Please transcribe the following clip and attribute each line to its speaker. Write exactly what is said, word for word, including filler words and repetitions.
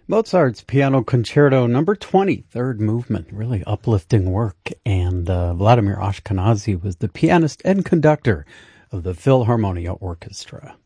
Speaker 1: Mozart's Piano Concerto number twenty, third movement, really uplifting work. And uh, Vladimir Ashkenazy was the pianist and conductor of the Philharmonia Orchestra.